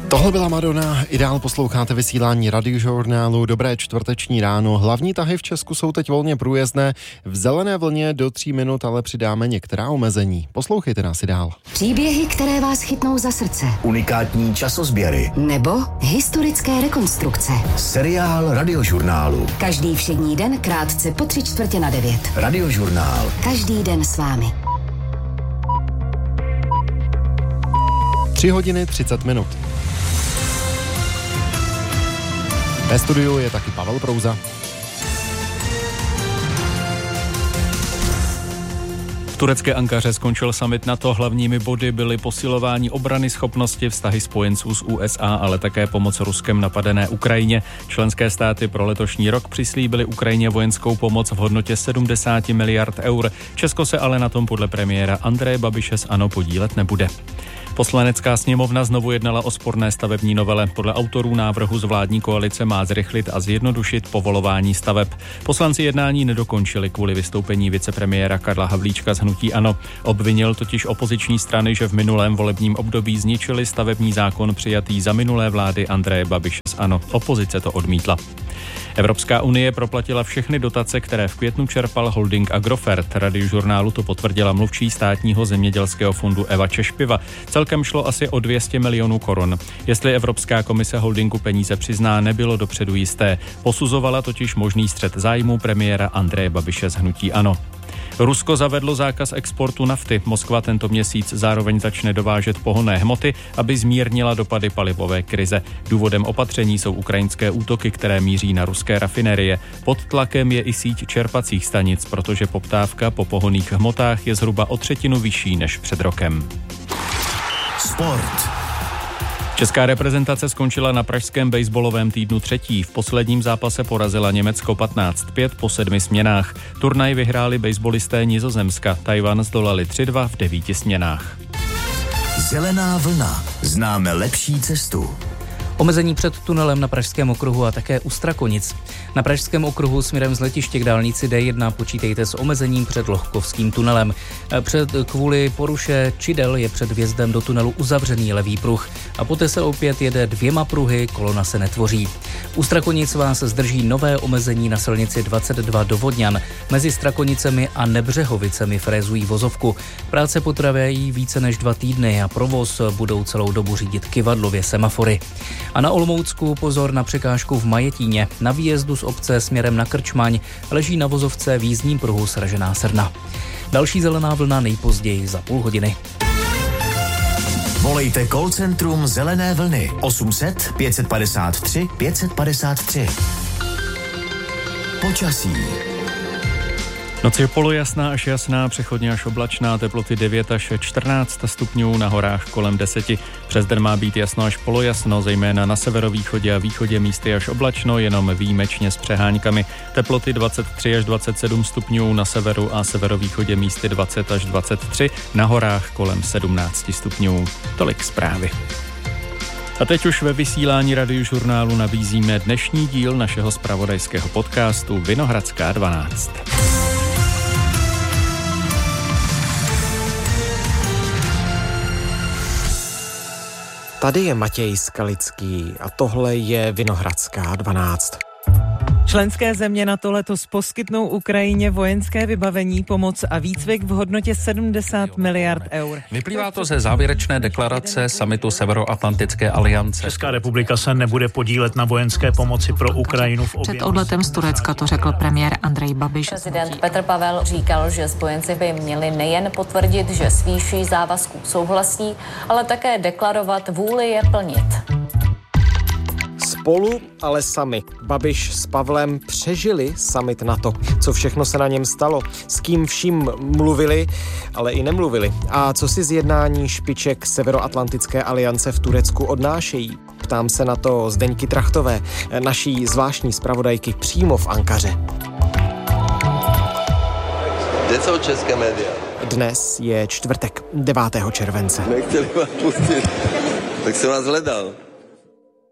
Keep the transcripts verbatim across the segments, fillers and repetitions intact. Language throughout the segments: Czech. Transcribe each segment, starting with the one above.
Tohle byla Madonna, i dál posloucháte vysílání Radiožurnálu. Dobré čtvrteční ráno. Hlavní tahy v Česku jsou teď volně průjezdné. V zelené vlně do tří minut ale přidáme některá omezení. Poslouchejte nás i dál. Příběhy, které vás chytnou za srdce. Unikátní časozběry. Nebo historické rekonstrukce. Seriál Radiožurnálu. Každý všední den krátce po tři čtvrtě na devět. Radiožurnál. Každý den s vámi. Tři hodiny třicet minut. Ve studiu je taky Pavel Prouza. V turecké Ankaře skončil summit NATO. Hlavními body byly posilování obrany schopnosti, vztahy spojenců s U S A, ale také pomoc Ruskem napadené Ukrajině. Členské státy pro letošní rok přislíbily Ukrajině vojenskou pomoc v hodnotě sedmdesát miliard eur. Česko se ale na tom podle premiéra Andreje Babiše z ANO podílet nebude. Poslanecká sněmovna znovu jednala o sporné stavební novele. Podle autorů návrhu z vládní koalice má zrychlit a zjednodušit povolování staveb. Poslanci jednání nedokončili kvůli vystoupení vicepremiéra Karla Havlíčka z hnutí ANO. Obvinil totiž opoziční strany, že v minulém volebním období zničili stavební zákon přijatý za minulé vlády Andreje Babiše z ANO. Opozice to odmítla. Evropská unie proplatila všechny dotace, které v květnu čerpal holding Agrofert. Radiožurnálu to potvrdila mluvčí státního zemědělského fondu Eva Češpiva. Celkem šlo asi o dvě stě milionů korun. Jestli Evropská komise holdingu peníze přizná, nebylo dopředu jisté. Posuzovala totiž možný střet zájmů premiéra Andreje Babiše z hnutí ANO. Rusko zavedlo zákaz exportu nafty. Moskva tento měsíc zároveň začne dovážet pohonné hmoty, aby zmírnila dopady palivové krize. Důvodem opatření jsou ukrajinské útoky, které míří na ruské rafinerie. Pod tlakem je i síť čerpacích stanic, protože poptávka po pohonných hmotách je zhruba o třetinu vyšší než před rokem. Sport. Česká reprezentace skončila na pražském baseballovém týdnu třetí. V posledním zápase porazila Německo patnáct pět po sedmi směnách. Turnaj vyhráli baseballisté Nizozemska. Tajvan zdolali tři dva v devíti směnách. Zelená vlna. Známe lepší cestu. Omezení před tunelem na Pražském okruhu a také u Strakonic. Na Pražském okruhu směrem z letiště k dálnici D jedna počítejte s omezením před Lohkovským tunelem. Před kvůli poruše čidel je před vjezdem do tunelu uzavřený levý pruh a poté se opět jede dvěma pruhy, kolona se netvoří. U Strakonic vás zdrží nové omezení na silnici dvacet dva do Vodňan. Mezi Strakonicemi a Nebřehovicemi frézují vozovku. Práce potrvají více než dva týdny a provoz budou celou dobu řídit kyvadlově semafory. A na Olomoucku pozor na překážku v Majetíně. Na výjezdu z obce směrem na Krčmaň leží na vozovce v jízdním pruhu sražená srna. Další zelená vlna nejpozději za půl hodiny. Volejte call centrum Zelené vlny osm set pět padesát tři pět padesát tři. Počasí. Noc je polojasná až jasná, přechodně až oblačná, teploty devět až čtrnáct stupňů, na horách kolem deseti. Přes den má být jasno až polojasno, zejména na severovýchodě a východě místy až oblačno, jenom výjimečně s přeháňkami. Teploty dvacet tři až dvacet sedm stupňů, na severu a severovýchodě místy dvacet až dvacet tři, na horách kolem sedmnáct stupňů. Tolik zprávy. A teď už ve vysílání Radiožurnálu nabízíme dnešní díl našeho zpravodajského podcastu Vinohradská dvanáct. Tady je Matěj Skalický a tohle je Vinohradská dvanáct. Členské země NATO letos poskytnou Ukrajině vojenské vybavení, pomoc a výcvik v hodnotě sedmdesát miliard eur. Vyplývá to ze závěrečné deklarace summitu Severoatlantické aliance. Česká republika se nebude podílet na vojenské pomoci pro Ukrajinu v oběma. Před odletem z Turecka to řekl premiér Andrej Babiš. Prezident Petr Pavel říkal, že spojenci by měli nejen potvrdit, že s výší závazků souhlasí, ale také deklarovat vůli je plnit. Spolu, ale sami. Babiš s Pavlem přežili summit NATO. Co všechno se na něm stalo? S kým vším mluvili, ale i nemluvili? A co si z jednání špiček Severoatlantické aliance v Turecku odnášejí? Ptám se na to Zdeňky Trachtové, naší zvláštní zpravodajky přímo v Ankaře. Kde jsou české média? Dnes je čtvrtek, devátého července. Nechtěli vás pustit, tak jsem vás hledal.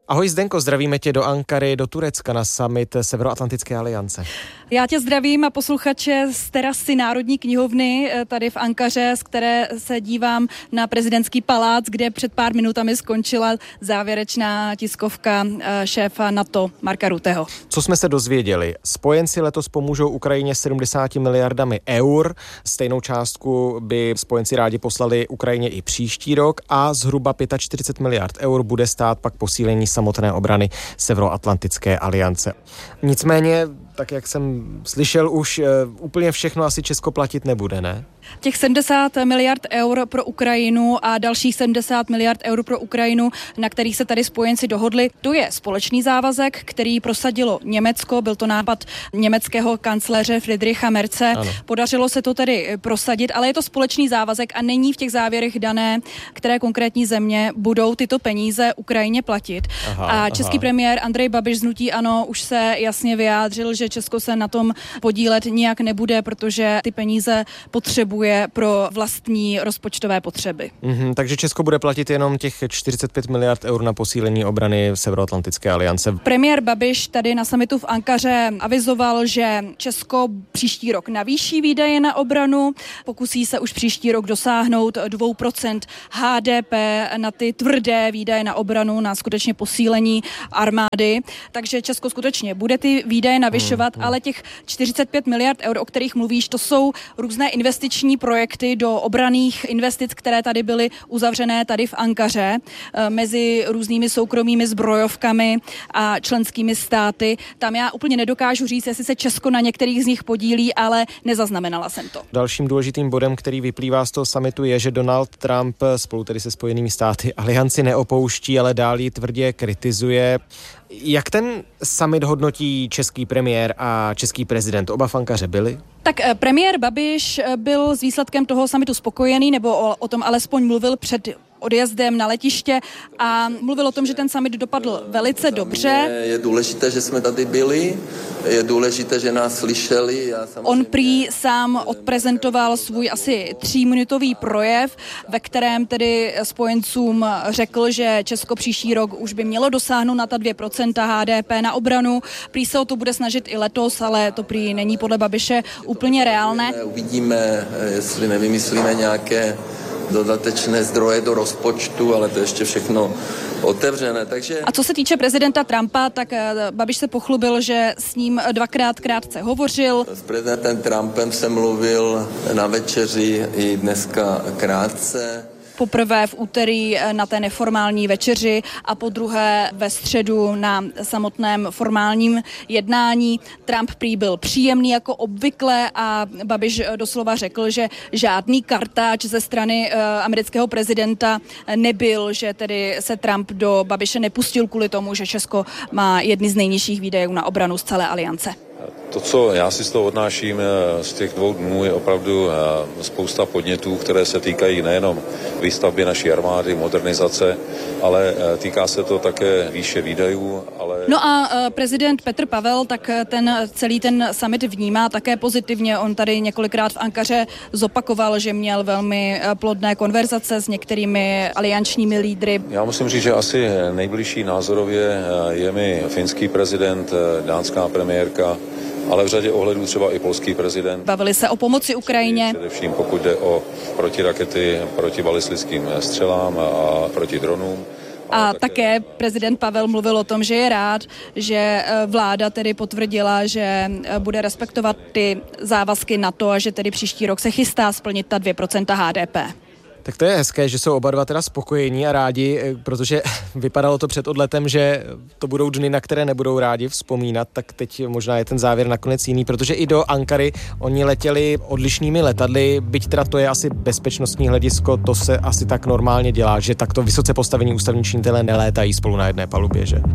Ahoj Zdenko, zdravíme tě do Ankary, do Turecka na summit Severoatlantické aliance. Já tě zdravím a posluchače z terasy Národní knihovny tady v Ankaře, z které se dívám na prezidentský palác, kde před pár minutami skončila závěrečná tiskovka šéfa NATO Marka Rutteho. Co jsme se dozvěděli? Spojenci letos pomůžou Ukrajině sedmdesáti miliardami eur. Stejnou částku by spojenci rádi poslali Ukrajině i příští rok a zhruba čtyřicet pět miliard eur bude stát pak posílení samotné obrany Severoatlantické aliance. Nicméně, tak jak jsem slyšel už, úplně všechno asi Česko platit nebude, ne? Těch sedmdesát miliard eur pro Ukrajinu a dalších sedmdesát miliard eur pro Ukrajinu, na kterých se tady spojenci dohodli, to je společný závazek, který prosadilo Německo, byl to nápad německého kancléře Friedricha Merze. Ano. Podařilo se to tedy prosadit, ale je to společný závazek a není v těch závěrech dané, které konkrétní země budou tyto peníze Ukrajině platit. Aha, a český aha. premiér Andrej Babiš z hnutí ANO už se jasně vyjádřil, že Česko se na tom podílet nijak nebude, protože ty peníze potřebuje pro vlastní rozpočtové potřeby. Mm-hmm, takže Česko bude platit jenom těch čtyřicet pět miliard eur na posílení obrany Severoatlantické aliance. Premiér Babiš tady na summitu v Ankaře avizoval, že Česko příští rok navýší výdaje na obranu, pokusí se už příští rok dosáhnout dvou procent H D P na ty tvrdé výdaje na obranu, na skutečně posílení armády. Takže Česko skutečně bude ty výdaje navyšovat, mm, mm. ale těch čtyřicet pět miliard eur, o kterých mluvíš, to jsou různé investiční projekty do obranných investic, které tady byly uzavřené tady v Ankaře mezi různými soukromými zbrojovkami a členskými státy. Tam já úplně nedokážu říct, jestli se Česko na některých z nich podílí, ale nezaznamenala jsem to. Dalším důležitým bodem, který vyplývá z toho summitu, je, že Donald Trump spolu tedy se Spojenými státy alianci neopouští, ale dál ji tvrdě kritizuje. Jak ten summit hodnotí český premiér a český prezident? Oba v Ankaře byli? Tak premiér Babiš byl s výsledkem toho summitu spokojený, nebo o, o tom alespoň mluvil před odjezdem na letiště a mluvil o tom, že ten summit dopadl velice dobře. Je důležité, že jsme tady byli, je důležité, že nás slyšeli. Já samozřejmě... On prý sám odprezentoval svůj asi tříminutový projev, ve kterém tedy spojencům řekl, že Česko příští rok už by mělo dosáhnout na ta dvě procenta H D P na obranu. Prý se o to bude snažit i letos, ale to prý není podle Babiše úplně reálné. Uvidíme, jestli nevymyslíme nějaké dodatečné zdroje do rozpočtu, ale to ještě všechno otevřené. Takže... A co se týče prezidenta Trumpa, tak Babiš se pochlubil, že s ním dvakrát krátce hovořil. S prezidentem Trumpem jsem mluvil na večeři i dneska krátce. Poprvé v úterý na té neformální večeři a podruhé ve středu na samotném formálním jednání. Trump prý byl příjemný jako obvykle a Babiš doslova řekl, že žádný kartáč ze strany uh, amerického prezidenta nebyl, že tedy se Trump do Babiše nepustil kvůli tomu, že Česko má jedny z nejnižších výdajů na obranu z celé aliance. To, co já si z toho odnáším z těch dvou dnů, je opravdu spousta podnětů, které se týkají nejenom výstavby naší armády, modernizace, ale týká se to také výše výdajů. Ale... No a prezident Petr Pavel, tak ten celý ten summit vnímá také pozitivně. On tady několikrát v Ankaře zopakoval, že měl velmi plodné konverzace s některými aliančními lídry. Já musím říct, že asi nejbližší názorově je mi finský prezident, dánská premiérka, ale v řadě ohledů třeba i polský prezident. Bavili se o pomoci Ukrajině. Především pokud jde o protirakety, proti balistickým střelám a proti dronům. A také prezident Pavel mluvil o tom, že je rád, že vláda tedy potvrdila, že bude respektovat ty závazky NATO a že tedy příští rok se chystá splnit ta dvě procenta H D P. Tak to je hezké, že jsou oba dva teda spokojení a rádi, protože vypadalo to před odletem, že to budou dny, na které nebudou rádi vzpomínat, tak teď možná je ten závěr nakonec jiný, protože i do Ankary oni letěli odlišnými letadly, byť teda to je asi bezpečnostní hledisko, to se asi tak normálně dělá, že takto vysoce postavení ústavní činitelé nelétají spolu na jedné palubě, že?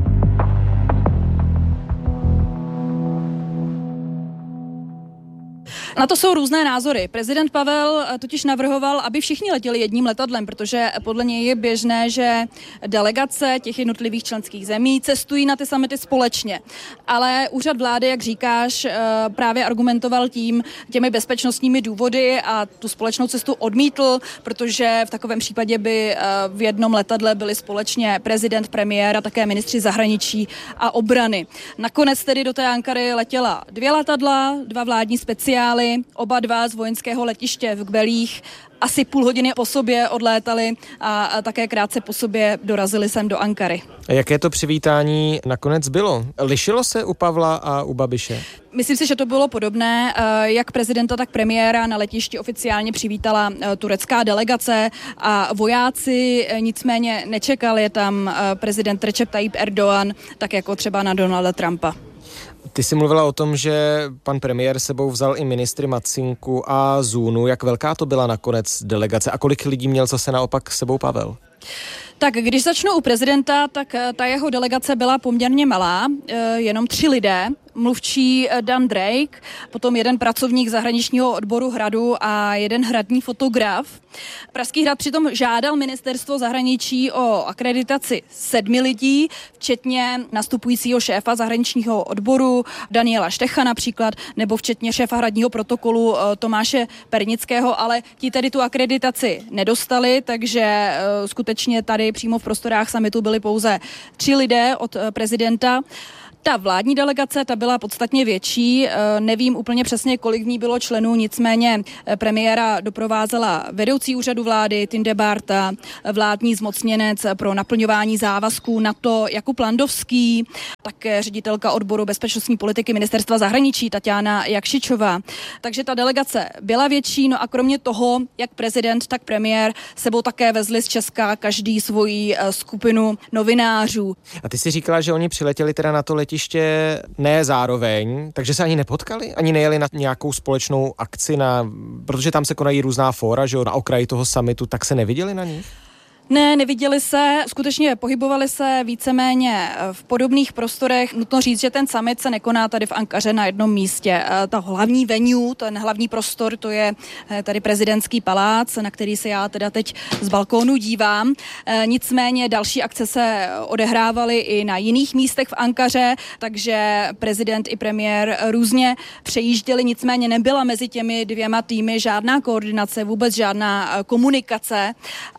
Na to jsou různé názory. Prezident Pavel totiž navrhoval, aby všichni letěli jedním letadlem, protože podle něj je běžné, že delegace těch jednotlivých členských zemí cestují na ty summity společně. Ale úřad vlády, jak říkáš, právě argumentoval tím, těmi bezpečnostními důvody a tu společnou cestu odmítl, protože v takovém případě by v jednom letadle byli společně prezident, premiér a také ministři zahraničí a obrany. Nakonec tedy do té Ankary letěla dvě letadla, dva vládní speciály, oba dva z vojenského letiště v Kbelích. Asi půl hodiny po sobě odlétali a, a také krátce po sobě dorazili sem do Ankary. A jaké to přivítání nakonec bylo? Lišilo se u Pavla a u Babiše? Myslím si, že to bylo podobné. Jak prezidenta, tak premiéra na letišti oficiálně přivítala turecká delegace a vojáci nicméně nečekali. Je tam prezident Recep Tayyip Erdogan, tak jako třeba na Donalda Trumpa. Ty jsi mluvila o tom, že pan premiér sebou vzal i ministry Macinku a Zůnu. Jak velká to byla nakonec delegace a kolik lidí měl zase naopak sebou Pavel? Tak když začnu u prezidenta, tak ta jeho delegace byla poměrně malá, jenom tři lidé. Mluvčí Dan Drake, potom jeden pracovník zahraničního odboru Hradu a jeden hradní fotograf. Pražský hrad přitom žádal ministerstvo zahraničí o akreditaci sedmi lidí, včetně nastupujícího šéfa zahraničního odboru Daniela Štecha například, nebo včetně šéfa hradního protokolu Tomáše Pernického, ale ti tedy tu akreditaci nedostali, takže skutečně tady přímo v prostorách summitu byli pouze tři lidé od prezidenta. Ta vládní delegace, ta byla podstatně větší, nevím úplně přesně, kolik v ní bylo členů, nicméně premiéra doprovázela vedoucí úřadu vlády Tinde Bárta, vládní zmocněnec pro naplňování závazků NATO Jakub Landovský, také ředitelka odboru bezpečnostní politiky ministerstva zahraničí Taťána Jakšičová. Takže ta delegace byla větší, no a kromě toho, jak prezident, tak premiér sebou také vezli z Česka každý svoji skupinu novinářů. A ty si říkala, že oni přiletěli teda na to letiště ne zároveň, takže se ani nepotkali? Ani nejeli na nějakou společnou akci, na, protože tam se konají různá fóra, že jo, na okraji toho summitu, tak se neviděli na nich? Ne, neviděli se, skutečně pohybovali se víceméně v podobných prostorech. Nutno říct, že ten summit se nekoná tady v Ankaře na jednom místě. Ta hlavní venue, ten hlavní prostor, to je tady prezidentský palác, na který se já teda teď z balkónu dívám. Nicméně další akce se odehrávaly i na jiných místech v Ankaře, takže prezident i premiér různě přejížděli, nicméně nebyla mezi těmi dvěma týmy žádná koordinace, vůbec žádná komunikace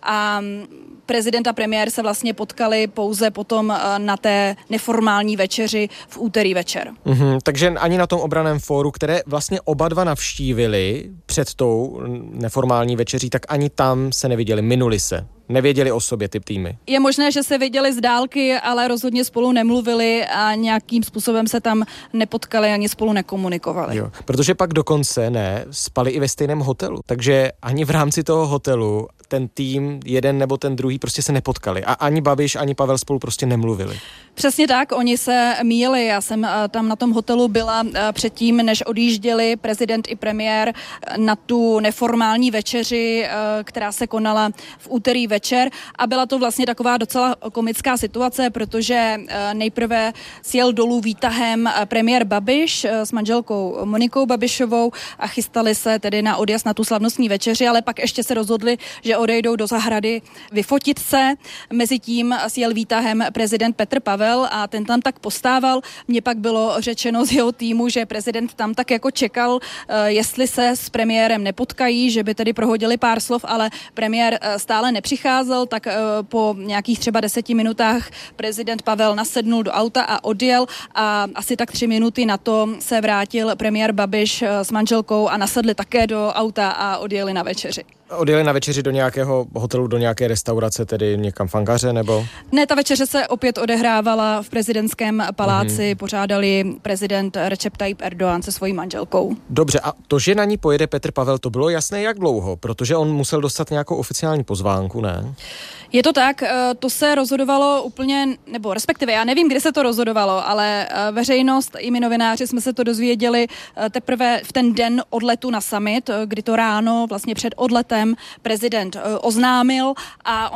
a prezident a premiér se vlastně potkali pouze potom na té neformální večeři v úterý večer. Mm-hmm, takže ani na tom obraném fóru, které vlastně oba dva navštívili před tou neformální večeří, tak ani tam se neviděli, minuli se. Nevěděli o sobě ty týmy. Je možné, že se viděli z dálky, ale rozhodně spolu nemluvili a nějakým způsobem se tam nepotkali ani spolu nekomunikovali. Jo, protože pak dokonce ne, spali i ve stejném hotelu. Takže ani v rámci toho hotelu ten tým, jeden nebo ten druhý, prostě se nepotkali. A ani Babiš, ani Pavel spolu prostě nemluvili. Přesně tak, oni se míjeli. Já jsem tam na tom hotelu byla předtím, než odjížděli prezident i premiér na tu neformální večeři, která se konala v úterý večer a byla to vlastně taková docela komická situace, protože nejprve sjel dolů výtahem premiér Babiš s manželkou Monikou Babišovou a chystali se tedy na odjazd na tu slavnostní večeři, ale pak ještě se rozhodli, že odejdou do zahrady vyfotit se. Mezitím sjel výtahem prezident Petr Pavel a ten tam tak postával. Mně pak bylo řečeno z jeho týmu, že prezident tam tak jako čekal, jestli se s premiérem nepotkají, že by tedy prohodili pár slov, ale premiér stále nepřicházel, tak po nějakých třeba deseti minutách prezident Pavel nasednul do auta a odjel a asi tak tři minuty na to se vrátil premiér Babiš s manželkou a nasedli také do auta a odjeli na večeři. Odjeli na večeři do nějakého hotelu, do nějaké restaurace, tedy někam v Ankaře, nebo? Ne, ta večeře se opět odehrávala v prezidentském paláci, mm-hmm. pořádali prezident Recep Tayyip Erdogan se svojí manželkou. Dobře, a to, že na ní pojede Petr Pavel, to bylo jasné jak dlouho? Protože on musel dostat nějakou oficiální pozvánku, ne? Je to tak, to se rozhodovalo úplně, nebo respektive já nevím, kdy se to rozhodovalo, ale veřejnost i my novináři jsme se to dozvěděli teprve v ten den odletu na summit, kdy to ráno vlastně před odletem prezident oznámil a on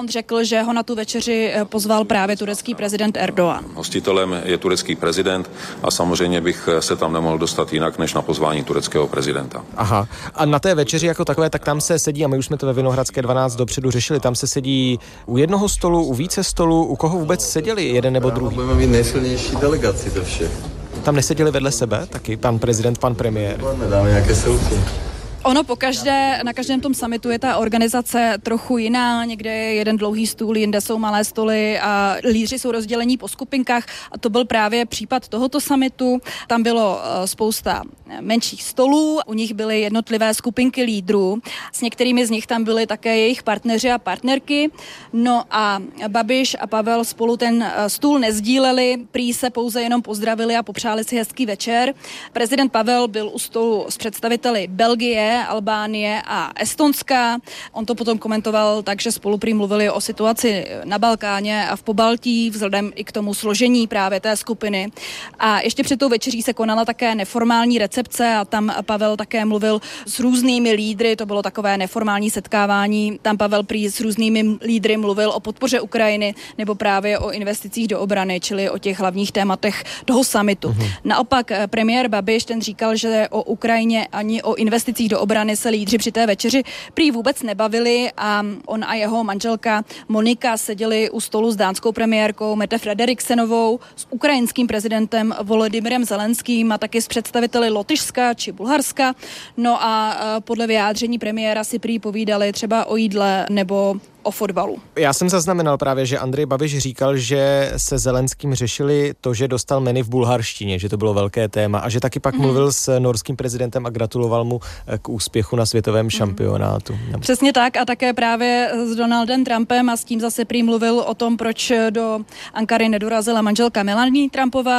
on řekl, že ho na tu večeři pozval právě turecký prezident Erdogan. Hostitelem je turecký prezident a samozřejmě bych se tam nemohl dostat jinak než na pozvání tureckého prezidenta. Aha. A na té večeři jako takové, tak tam se sedí, a my už jsme to ve Vinohradské dvanáct dopředu řešili, tam se sedí u jednoho stolu, u více stolů, u koho vůbec seděli, jeden nebo druhý? Budeme mít nejsilnější delegaci ze všech. Tam neseděli vedle sebe taky pan prezident, pan premiér? Dáme nějaké selfie. Ono pokaždé, na každém tom summitu je ta organizace trochu jiná, někde je jeden dlouhý stůl, jinde jsou malé stoly a lídři jsou rozdělení po skupinkách a to byl právě případ tohoto summitu. Tam bylo spousta menších stolů, u nich byly jednotlivé skupinky lídrů, s některými z nich tam byli také jejich partneři a partnerky, no a Babiš a Pavel spolu ten stůl nezdíleli, prý se pouze jenom pozdravili a popřáli si hezký večer. Prezident Pavel byl u stolu s představiteli Belgie, Albánie a Estonska. On to potom komentoval tak, že spolu prý mluvili o situaci na Balkáně a v Pobaltí, vzhledem i k tomu složení právě té skupiny. A ještě před tou večeří se konala také neformální recepce a tam Pavel také mluvil s různými lídry, to bylo takové neformální setkávání. Tam Pavel prý s různými lídry mluvil o podpoře Ukrajiny nebo právě o investicích do obrany, čili o těch hlavních tématech toho summitu. Mhm. Naopak premiér Babiš ten říkal, že o Ukrajině ani o investicích do obrany se lídři při té večeři prý vůbec nebavili a on a jeho manželka Monika seděli u stolu s dánskou premiérkou Mette Frederiksenovou, s ukrajinským prezidentem Volodymyrem Zelenským a taky s představiteli Lotyšska či Bulharska. No a podle vyjádření premiéra si prý povídali třeba o jídle nebo o fotbalu. Já jsem zaznamenal právě, že Andrej Babiš říkal, že se Zelenským řešili to, že dostal menu v bulharštině, že to bylo velké téma a že taky pak mm. mluvil s norským prezidentem a gratuloval mu k úspěchu na světovém mm. šampionátu. Přesně tak a také právě s Donaldem Trumpem a s tím zase prý mluvil o tom, proč do Ankary nedorazila manželka Melanie Trumpová.